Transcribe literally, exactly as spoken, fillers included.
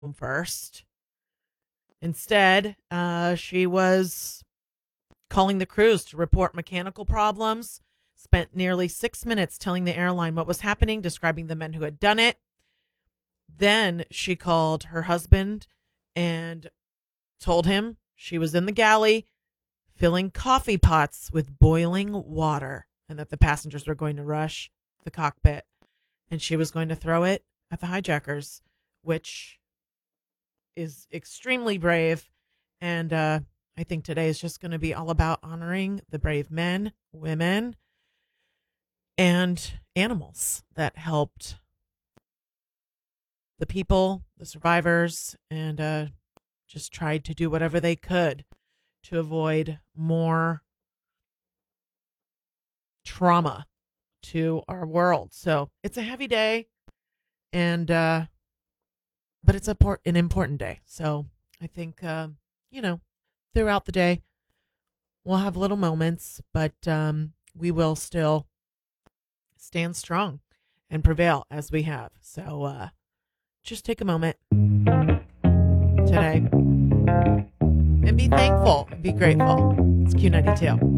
first. Instead, uh, she was calling the crews to report mechanical problems, spent nearly six minutes telling the airline what was happening, describing the men who had done it. Then she called her husband and told him she was in the galley filling coffee pots with boiling water and that the passengers were going to rush the cockpit and she was going to throw it at the hijackers, which is extremely brave. And uh, I think today is just going to be all about honoring the brave men, women, and animals that helped the people, the survivors, and uh, just tried to do whatever they could to avoid more trauma to our world. So it's a heavy day, and uh, but it's a por- an important day. So I think uh, you know throughout the day we'll have little moments, but um, we will still stand strong and prevail as we have. So uh, just take a moment today and be thankful and be grateful. It's Q ninety-two.